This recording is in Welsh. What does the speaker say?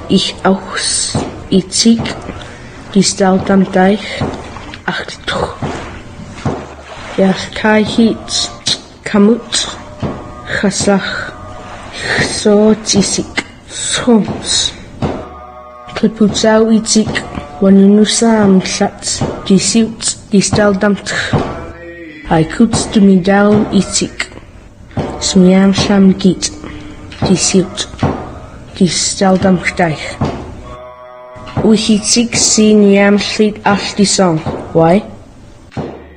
ich aus itzig die steltam daich achtuch. Kai hit kamut chaslach so tisik soms. Kliputau itzig wanunusam sat die siut die steldamt. Hij koetst me down itzig. Smiam sham giet. Die siut. Die steldam gdaich. Wych itzig sy'n iam llyd all di song. Why?